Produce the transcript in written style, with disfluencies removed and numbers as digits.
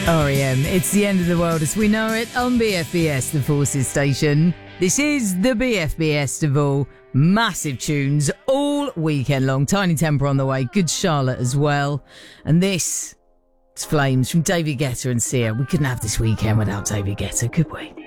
REM, it's the end of the world as we know it on BFBS, the Forces station. This is the BFBS massive tunes all weekend long. Tiny Temper on the way, Good Charlotte as well. And this is Flames from David Guetta and Sia. We couldn't have this weekend without David Guetta, could we?